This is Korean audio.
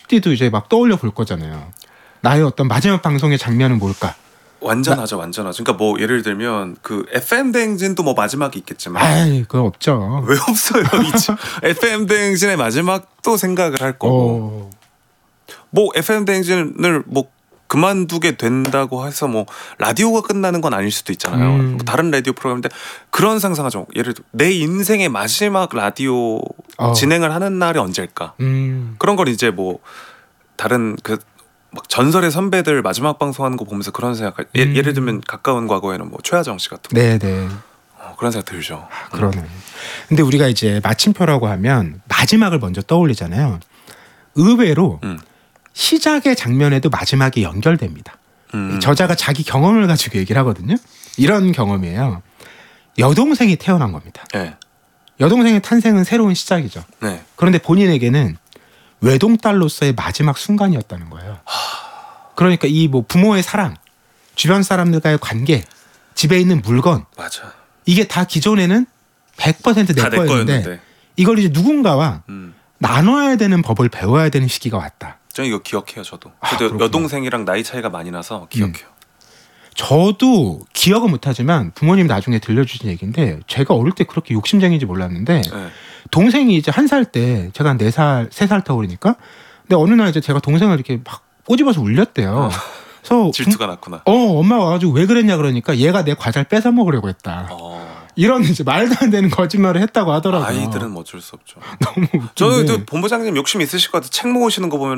PD도 이제 막 떠올려 볼 거잖아요. 나의 어떤 마지막 방송의 장면은 뭘까? 완전하죠. 그러니까 뭐 예를 들면 그 FM 대행진도 뭐 마지막이 있겠지만, 아이, 그거 없죠. 왜 없어요? FM 대행진의 마지막도 생각을 할 거고, 뭐 FM 대행진을 뭐 그만두게 된다고 해서 뭐 라디오가 끝나는 건 아닐 수도 있잖아요. 뭐 다른 라디오 프로그램인데 그런 상상하죠. 예를 들어 내 인생의 마지막 라디오 진행을 하는 날이 언제일까? 그런 걸 이제 뭐 다른 그 막 전설의 선배들 마지막 방송하는 거 보면서 그런 생각. 예를 들면 가까운 과거에는 뭐 최하정 씨 같은 거. 네네. 그런 생각 들죠. 그러네. 근데 우리가 이제 마침표라고 하면 마지막을 먼저 떠올리잖아요. 의외로 시작의 장면에도 마지막이 연결됩니다. 저자가 자기 경험을 가지고 얘기를 하거든요. 이런 경험이에요. 여동생이 태어난 겁니다. 네. 여동생의 탄생은 새로운 시작이죠. 네. 그런데 본인에게는 외동딸로서의 마지막 순간이었다는 거예요. 그러니까 이 뭐 부모의 사랑, 주변 사람들과의 관계, 집에 있는 물건, 맞아. 이게 다 기존에는 100% 내 거였는데 이걸 이제 누군가와 나눠야 되는 법을 배워야 되는 시기가 왔다. 저는 이거 기억해요. 저도 여동생이랑 나이 차이가 많이 나서 기억해요. 저도 기억은 못하지만 부모님 나중에 들려주신 얘기인데 제가 어릴 때 그렇게 욕심쟁이인지 몰랐는데 동생이 이제 1살 때 제가 한 4살, 3살 터울이니까 근데 어느 날 이제 제가 동생을 이렇게 막 꼬집어서 울렸대요. 그래서 질투가 났구나. 엄마가 와가지고 왜 그랬냐 그러니까 얘가 내 과자를 뺏어 먹으려고 했다. 이런 이제 말도 안 되는 거짓말을 했다고 하더라고요. 아이들은 뭐 어쩔 수 없죠. 너무 웃긴데. 저도 본부장님 욕심 있으실 것 같아요. 책 모으시는 거 보면